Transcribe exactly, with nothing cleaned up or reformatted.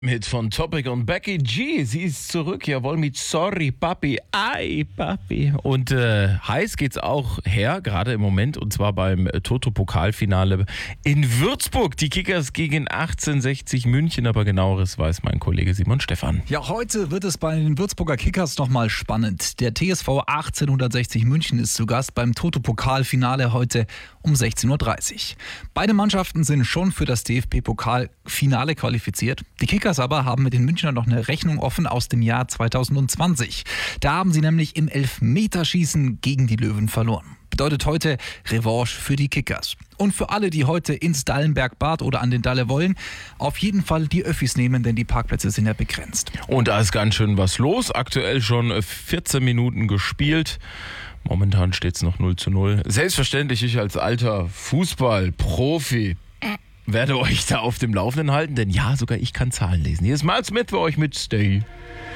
Mit von Topic und Becky G. Sie ist zurück. Jawohl, mit Sorry, Papi. Ei, Papi. Und äh, heiß geht's auch her, gerade im Moment. Und zwar beim äh, Toto-Pokalfinale in Würzburg. Die Kickers gegen achtzehnhundertsechzig München. Aber genaueres weiß mein Kollege Simon Stephan. Ja, heute wird es bei den Würzburger Kickers nochmal spannend. Der T S V achtzehnhundertsechzig München ist zu Gast beim Toto-Pokalfinale heute um sechzehn Uhr dreißig. Beide Mannschaften sind schon für das D F B-Pokalfinale qualifiziert. Die Kickers aber haben mit den Münchnern noch eine Rechnung offen aus dem Jahr zweitausendzwanzig. Da haben sie nämlich im Elfmeterschießen gegen die Löwen verloren. Bedeutet heute Revanche für die Kickers. Und für alle, die heute ins Dallenberg-Bad oder an den Dalle wollen, auf jeden Fall die Öffis nehmen, denn die Parkplätze sind ja begrenzt. Und da ist ganz schön was los. Aktuell schon vierzehn Minuten gespielt. Momentan steht es noch null zu null. Selbstverständlich, ich als alter Fußball-Profi werde euch da auf dem Laufenden halten, denn ja, sogar ich kann Zahlen lesen. Hier ist Mal Smith für euch mit Stay